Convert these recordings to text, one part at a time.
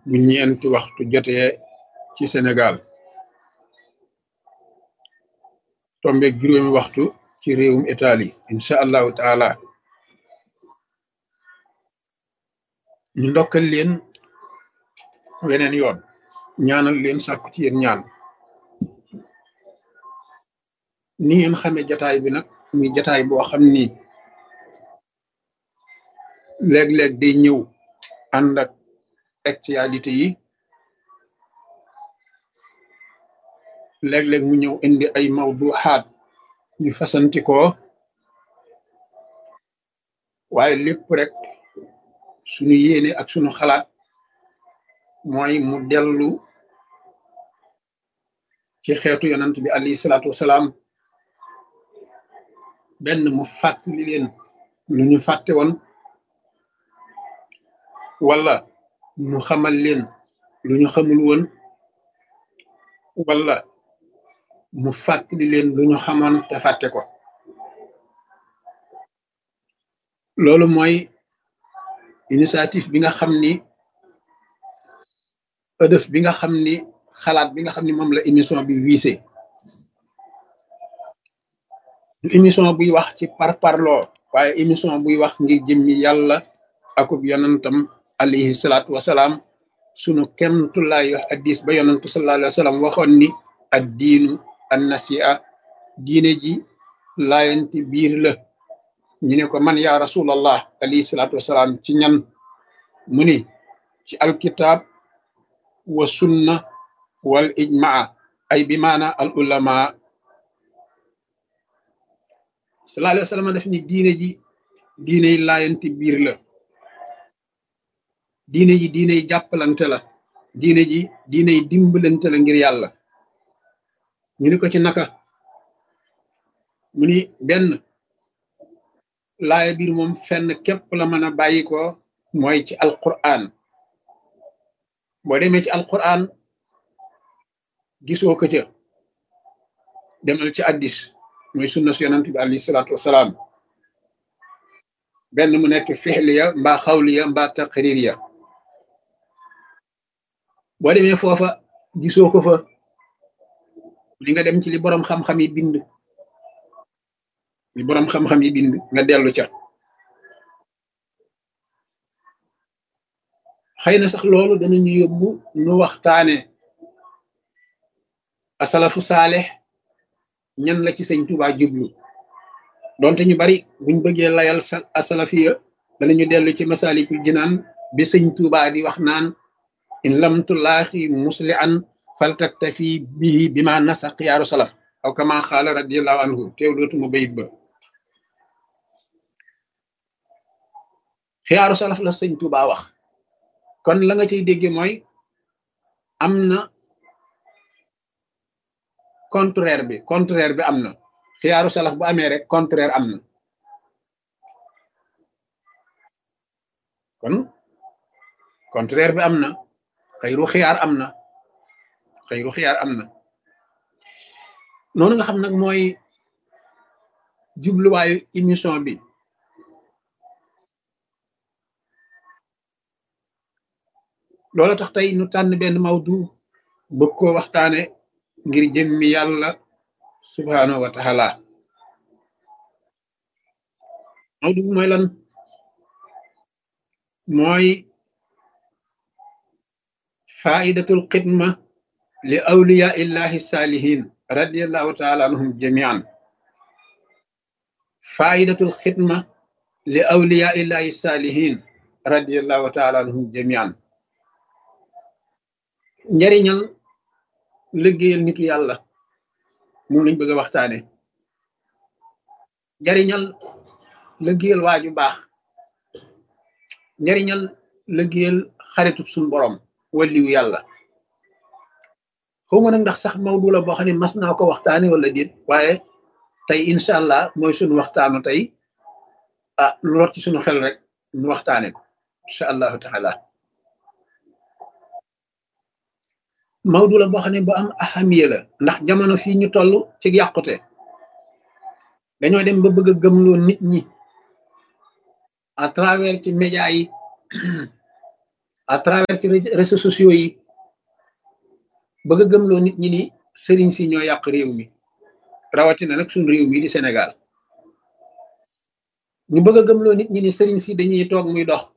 bu ñeenti waxtu jotee ci Sénégal tombeeg juróomi waxtu ci réewum Italie incha allahu taala ñu ndokkal leen weneen yoon ñaanal leen sàkku ci yéen ñaan ni ngeen xamee jataay bi nag muy jataay boo xam ni léeg-léeg day ñëw ànd ak actualité yi léeg-léeg mu ñëw indi ay mawduxaat yu fasantikoo waaye lépp rek suñu yéene ak suñu xalaat mooy mu dellu ci xeetu yonant bi alayhi salaatu wasalaam benn mu fàttali leen lu ñu fàtte woon wala mu xamal leen lu ñu xamul woon wala mu fàttali leen lu ñu xamoon te fàtte ko loolu mooy initiative bi nga xam ni ëdëf bi nga xam ni xalaat bi nga xam ni moom la émission bi wiise du émission buy wax ci parparloo waaye émission buy wax ngir jëmmi yàlla akub yonantam alayhi salaatu wasalaam sunu kemtulaay hadis ba yonantu sallallahu alayhi wa sallam waxoon ni ad diinu an nasi'a diine ji laayanti biir la ñu ne ko man yaa rasulallah alayhi salaatu wasalaam ci ñan mu ni ci alkitab wa sunna wal ijmaa ay bi maana al ulama sallallahu alayhi wa sallam daf ni diine ji diine yi laayanti biir la diine ji diine yi jàppalante la diine ji diine yi dimbalante la ngir yàlla ñu ni ko ci naka mu ni benn laaya biir moom fenn képp la mën a bàyyi ko mooy ci alquran boo demee ci alquran gisoo ko ca demal ci addis mooy sunna su yonent bi alayhi salaatu wasalaam benn mu nekk fixliya mbaa xawliya mbaa taqririya boo demee foofa gisoo ko fa li nga dem ci li boroom xam-xam yi bind li boroom xam-xam yi bind nga dellu ca xëy na sax loolu danañu yóbbu nu waxtaane asalafu saalex ñan la ci sëñ Tuubaa jublu donte ñu bari buñ bëggee layal sa asalafiya danañu dellu ci masalikul jinaan bi sëñ Tuubaa di wax naan in lam tulaaxi musli'an faltaktafi bihi bima nasa xiyaaru salaf aw kama xaala radiallahu anhu teew dootuma bayit ba xiyaaru salaf la sëñ Tuubaa wax kon la nga cay dégge mooy am na contraire bi am na xiyaaru salaf bu amee rek contraire am na kon contraire bi am na xëyru xiyaar am na xëyru xiyaar am na noonu nga xam nag mooy jubluwaayu émission bi loolu tax tey nu tànn benn mawdu bëgg koo waxtaane ngir jëmmi yàlla subhaanahu wa taala mawdu bi mooy lan mooy faidatul xidma li awliya illahi saalihin radiallahu taala anhum jamian faidatul xidma li awliya illahi saalihin radiallahu taala anhum jamian njariñal liggéeyal nitu yàlla moom lañ bëgg a waxtaane njariñal liggéeyal waaju baax njariñal liggéeyal xaritub suñ borom waliwu yàlla xawma nag ndax sax mawdu la boo xam ne mas naa ko waxtaane wala déet waaye tey incha allah mooy suñu waxtaanu tey lu rot ci suñu xel rek ñu waxtaane ko incha allahu taala mawdu la boo xam ne bu am ahamiya la ndax jamono fii ñu toll ci yàqute dañoo dem ba bëgg a gëmloo nit ñi à travers ci média yi à travers ci réseaux sociaux yi bëgg a gëmloo nit ñi ni sëriñ si ñoo yàq réew mi rawatina nag suñ réew mi di Sénégal ñu bëgg a gëmloo nit ñi ni sëriñ si dañuy toog muy dox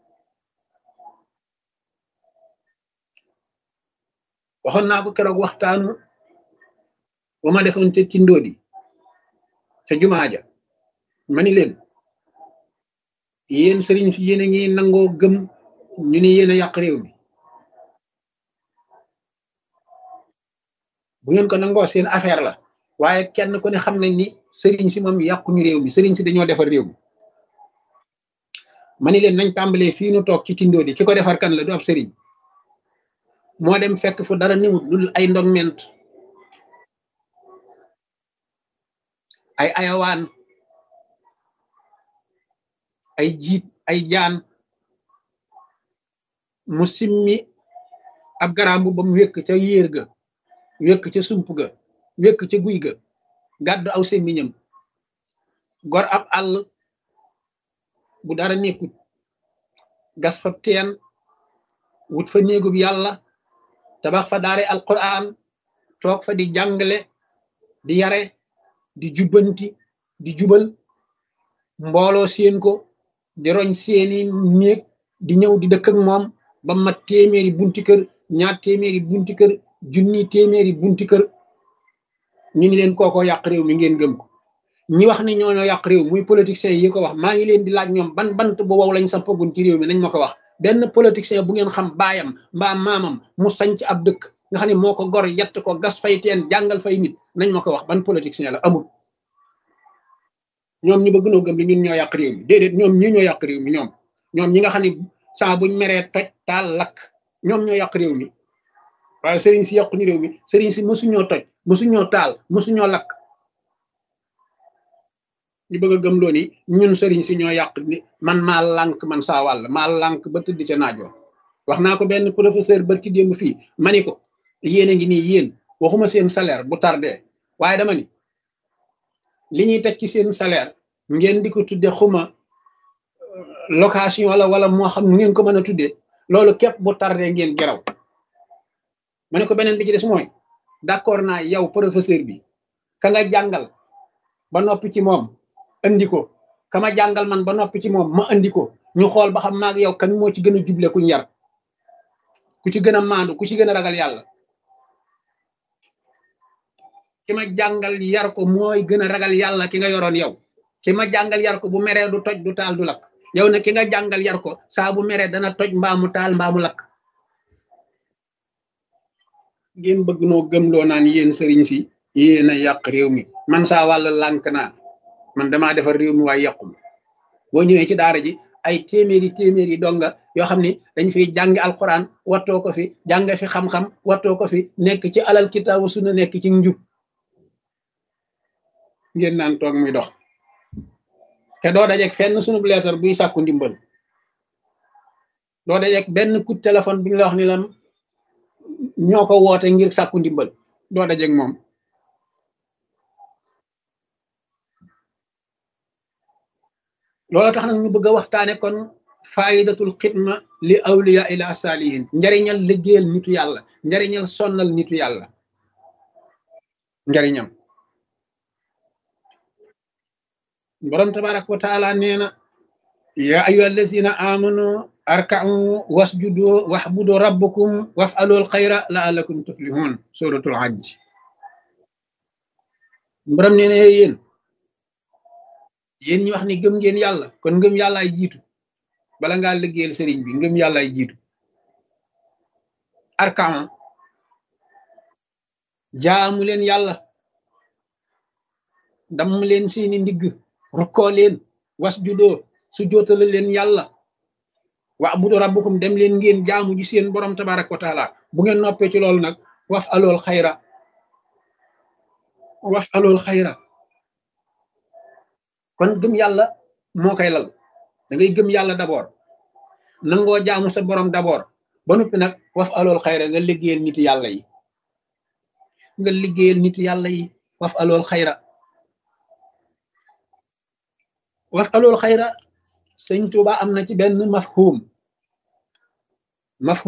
waxoon naa ko keroog waxtaanu ba ma defoon ca Tindodi ca jumaa ja ma ni leen yéen sëriñ si yéen a ngi nangoo gëm ñu ni yéen a yàq réew mi bu ngeen ko nangoo seen affaire la waaye kenn ku ne xam nañ ni sëriñ si moom yàquñu réew mi sëriñ si dañoo defar réew mi ma ni leen nañ tàmbalee fii nu toog ci Tindodi ki ko defar kan la du ab sëriñ moo dem fekk fu dara niwut lu ay ndogment ay ayawaan ay jiit ay jaan mu simmi ab garambu ba mu wékk ca yéer ga wékk ca sump ga wékk ca guy ga gàddu aw semmiñam gor ab àll bu dara nekkut gas fa teen wut fa néegub yàlla tabax fa daare alquran toog fa di jàngale di yare di jubbanti di jubal mbooloo seen ko di roñ seeni néeg di ñëw di dëkk ak moom ba mat téeméeri bunti kër ñaar téeméeri bunti kër junni téeméeri bunti kër ñu ni leen kooko yàq réew mi ngeen gëm ko ñi wax ni ñoo yàq réew muy politiciens yi ko wax maa ngi leen di laaj ñoom ban bant bu wow lañ sampagun ci réew mi nañ ma ko wax benn politicien bu ngeen xam baayam mbaa maamam mu sañc ab dëkk nga xam ne moo ko gor yett ko gas fay teen jàngal fay nit nañ ma ko wax ban politicien la amul ñoom ñu bëgg noo gëm li ñun ñoo yàq réew mi déedéet ñoom ñi ñoo yàq réew mi ñoom ñi nga xam ne saa buñ meree toj taal lakk ñoom ñoo yàq réew mi waaye sëriñ si yàquñu réew mi sëriñ si mësuñoo toj mësuñoo taal mësuñoo lakk ñu bëgg a gëm loo ni ñun sëriñ si ñoo yàq ni man maa lànk man saa wàll maa lànk ba tëdd ca naaj wax naa ko benn professeur barki démb fii ma ni ko yéen a ngi nii yéen waxuma seen salaire bu tardé waaye dama ni li ñuy teg ci seen salaire ngeen di ko tudde xuma location wala moo xam nu ngeen ko mën a tuddee loolu képp bu tardé ngeen geraw ma ne ko beneen bi ci des mooy d'accord naa yow professeur bi ka nga jàngal ba noppi ci moom andi ko kama jàngal man ba noppi ci moom ma andi ko ñu xool ba xam maag yow kan moo ci gën a juble kuñ yar ku ci gën a maandu ku ci gën a ragal yàlla ki ma jàngal yar ko mooy gën a ragal yàlla ki nga yoroon yow ki ma jàngal yar ko bu meree du toj du taal du lakk yow ne ki nga jàngal yar ko saa bu meree dana toj mbaamu taal mbaamu lakk ngeen bëgg noo gëmloo naan yéen sëriñ si yéen a yàq réew mi man saa wàll lànk naa man damaa defar réew mi waaye yàqu ma boo ñëwee ci daara ji ay téeméeri donga yoo xam ni dañ fiy jàngi alquran wattoo ko fi jàng fi xam-xam wattoo ko fi nekk ci alal kitaabu sunna nekk ci njub ngeen naan toog muy dox te doo dajeeg fenn sunub leetar buy sàkku ndimbal doo dajeeg benn coup de téléphone bi ñu la wax ni la ñoo ko woote ngir sàkku ndimbal doo dajeeg moom loolu tax nag ñu bëgg a waxtaane kon faidatul xidma li awliya ila salihin njariñal liggéeyal nitu yàlla njariñal sonnal nitu yàlla njariñam borom tabaraka wa taala nee na ya ayyuha allazina amanu arka'u wasjudu wa'budu rabbakum waf'alul xayra la'allakum tuflihun suratul hajj borom nee na yéen ñi wax ni gëm ngeen yàlla kon ngëm yàlla ay jiitu bala ngaa liggéeyal sëriñ bi ngëm yàlla ay jiitu arkaan jaamu leen yàlla damm leen seeni ndigg rukkoo leen wasjudoo su jootala leen yàlla wa'budu rabbukum dem leen ngeen jaamu ji seen borom tabaraka wa taala bu ngeen noppee ci loolu nag waf'alul xayra kon gëm yàlla moo koy lal da ngay gëm yàlla d'abord nangoo jaamu sa borom d'abord ba noppi nag waf'alul xayra nga liggéeyal nitu yàlla yi waf'alul xayra sëñ Tuuba am na ci benn mafhum mafhum